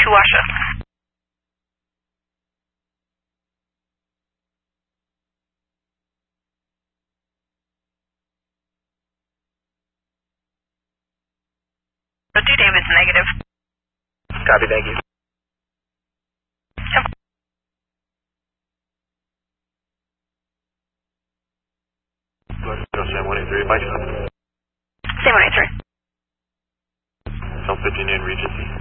Washoe. Do David's negative. Copy, thank you. Yep. Sam 183, bye. Same 183. South 15 in Regency.